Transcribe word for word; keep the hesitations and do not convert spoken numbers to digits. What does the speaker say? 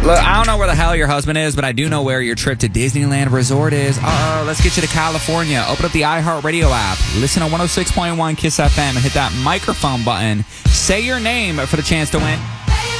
Look, I don't know where the hell your husband is, but I do know where your trip to Disneyland Resort is. Uh-oh, let's get you to California. Open up the iHeartRadio app. Listen to one oh six point one KISS F M and hit that microphone button. Say your name for the chance to win.